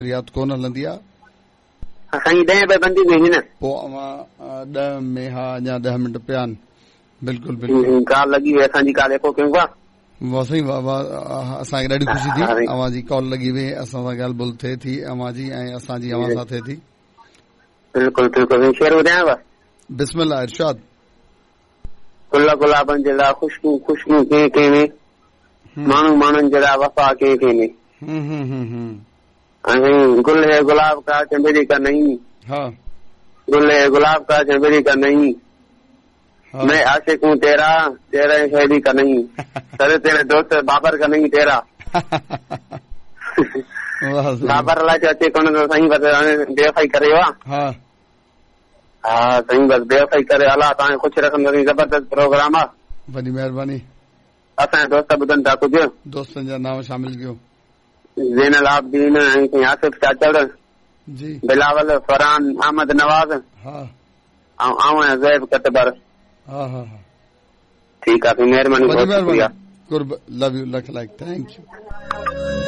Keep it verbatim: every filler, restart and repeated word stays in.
यादि कोन हलंदी आहे साईं ॾहें रुपए बंदी कई न पोइ अवां ॾह में हा अञा ॾह मिंट पिया आहिनि बिल्कुलु बिल्कुलु कॉल लॻी वई असांजी कॉल एको कयूं था वाह साईं वाह वाह असांखे ॾाढी ख़ुशी थी अवां जी कॉल लॻी वई असां सां ॻाल्हि ॿोल थिए थी अवां जी ऐं असांजी अवां सां थिए थी बिल्कुलु बिल्कुलु शेर ॿुधायांव बिस्मिल्लाह इरशाद गुल गुलाबनि जहिड़ा ख़ुशबू ख़ुशबू कंहिं कंहिं में माण्हू माण्हुनि जहिड़ा वफ़ा कंहिं कंहिं में गुल है गुलाब का चंबेरी का नहीं हाँ गुल है गुलाब का चंबेरी का नहीं हाँ। मैं आशिक हूँ तेरा तेरा शायरी का नहीं तेरे तेरे दोस्त बाबर का नहीं तेरा बाबर अलाए अचे कोन थो साईं बस बेवफ़ाई करे वा हाँ हाँ साईं बस बेवफ़ाई करे अलाह तव्हांखे ख़ुशि रखंदो ज़बरदस्त प्रोग्राम आहे वॾी महिरबानी असांजा दोस्त ॿुधनि था कुझु दोस्तनि जा नाम शामिल कयो ज़ैनल आबदीन ऐं आसिफ चाचड़ जी बिलावल फरहान अहमद नवाज़ हा ऐं आऊं ज़ैब कतबर हा हा ठीकु आहे महिरबानी कुर्ब लव यू लख लाइक थैंक यू